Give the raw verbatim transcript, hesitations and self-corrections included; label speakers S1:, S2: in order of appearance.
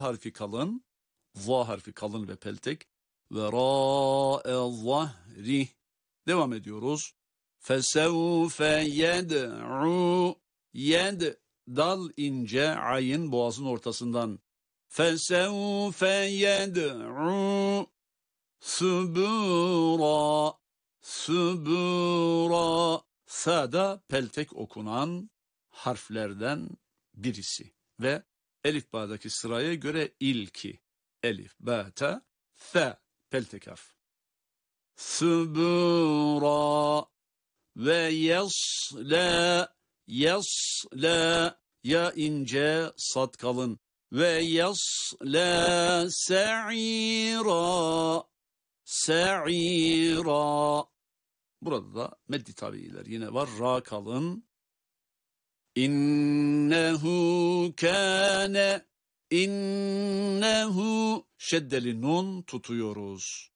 S1: harfi kalın, va harfi kalın ve peltek. Ve ra'e zahri. Devam ediyoruz. Fesevfe yed'u. Yed, dal ince, ayın boğazın ortasından. Fesevfe yed'u subura. Subura. Sa'da peltek okunan harflerden birisi. Ve elif ba'daki sıraya göre ilki. Elif, ba, ta, fa. Peltek harf. Subura ve yasla. Yasla. Ya ince, sad kalın. Ve yasla sa'ira. Sa'ira. Burada da meddi tabiiler yine var. Ra kalın. İnnehu kâne. İnnehu. Şeddeli nun tutuyoruz.